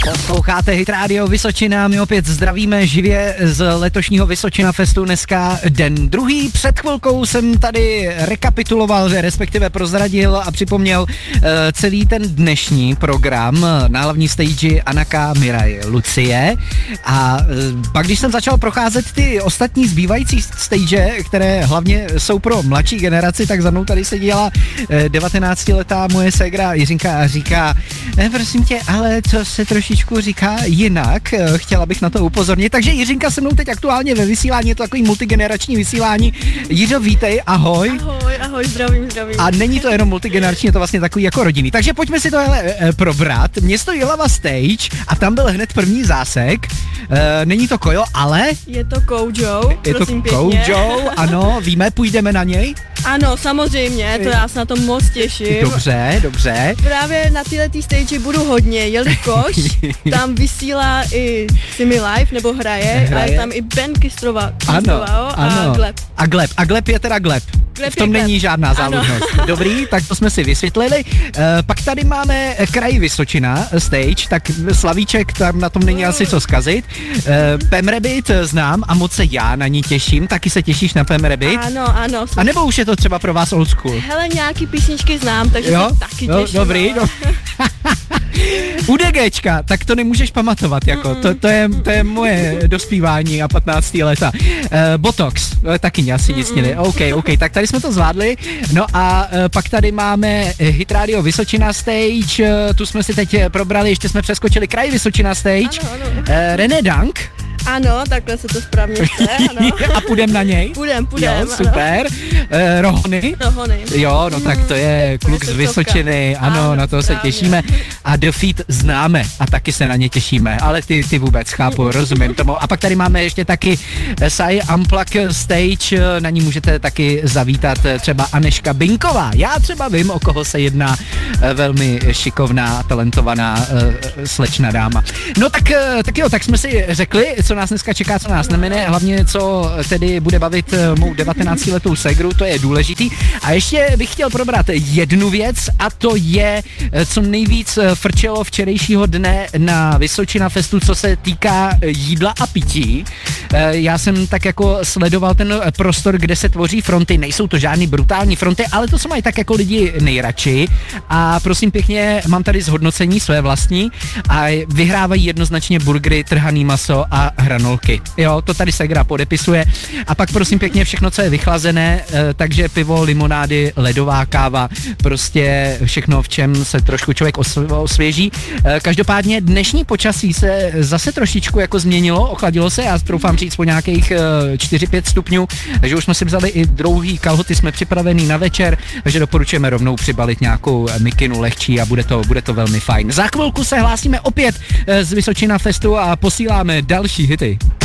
Posloucháte Hit Radio Vysočina, my opět zdravíme živě z letošního Vysočina Festu, dneska den druhý. Před chvilkou jsem tady rekapituloval, respektive prozradil a připomněl celý ten dnešní program na hlavní stage Anaka, Miraj, Lucie. A pak, když jsem začal procházet ty ostatní zbývající stage, které hlavně jsou pro mladší generaci, tak za mnou tady seděla 19letá moje ségra Jiřinka a říká: prosím tě, ale co se trošičku říká jinak, chtěla bych na to upozornit. Takže Jiřinka se mnou teď aktuálně ve vysílání, je to takový multigenerační vysílání. Jiřo, vítej, ahoj. Ahoj, zdravím. A není to jenom multigenerační, je to vlastně takový jako rodinný. Takže pojďme si to probrat. Město Jihlava stage a tam byl hned první zásek. Není to Kojo, ale... Je to Koujo, prosím pěkně. Koujo, ano, víme, půjdeme na něj? Ano, samozřejmě, to já se na to moc těším. Dobře. Právě na této stage budu hodně, jelikož tam vysílá i Simi Live, nebo hraje. A je tam i Ben Kistrova a Gleb. A Gleb je teda Gleb. V tom není žádná záludnost. Dobrý, tak to jsme si vysvětlili. Pak tady máme kraj Vysočina stage, tak Slavíček, tam na tom není asi co zkazit. Pem Rabbit znám a moc se já na ní těším. Taky se těšíš na Pem Rabbit? Ano. A nebo už je to třeba pro vás old school? Hele, nějaký písničky znám, takže se taky těším. Dobrý. UDGčka, tak to nemůžeš pamatovat, jako, to je moje dospívání a 15 leta. Botox, taky asi nic měli. OK, tak tady jsme to zvládli. No a pak tady máme Hit Radio Vysočina stage, tu jsme si teď probrali, ještě jsme přeskočili kraj Vysočina stage. Ano. René Dank. Ano, takhle se to správně chce, ano. A půjdem na něj? Půjdem, jo, super. Rohony. Jo, no tak to je kluk z Vysočiny, ano, na to se těšíme. A The Feet známe a taky se na ně těšíme, ale ty vůbec chápu, rozumím tomu. A pak tady máme ještě taky Sai Unplugged stage, na ní můžete taky zavítat třeba Aneška Binková. Já třeba vím, o koho se jedná, velmi šikovná, talentovaná slečna dáma. No tak jsme si řekli, co nás dneska čeká, co nás nemine, hlavně co tedy bude bavit mou 19letou ségru, to je důležitý. A ještě bych chtěl probrat jednu věc a to je, co nejvíc frčelo včerejšího dne na Vysočina Festu, co se týká jídla a pití. Já jsem tak jako sledoval ten prostor, kde se tvoří fronty, nejsou to žádný brutální fronty, ale to, co mají tak jako lidi nejradši. A prosím pěkně, mám tady zhodnocení své vlastní a vyhrávají jednoznačně burgery, trhaný maso a hranolky. Jo, to tady ségra podepisuje. A pak prosím pěkně všechno, co je vychlazené, takže pivo, limonády, ledová káva, prostě všechno, v čem se trošku člověk osvěží. Každopádně dnešní počasí se zase trošičku jako změnilo, ochladilo se, já troufám říct po nějakých 4-5 stupňů, takže už jsme si vzali i druhý kalhoty, jsme připravený na večer, takže doporučujeme rovnou přibalit nějakou mikinu lehčí a bude to velmi fajn. Za chvilku se hlásíme opět z Vysočina Festu a posíláme další hity.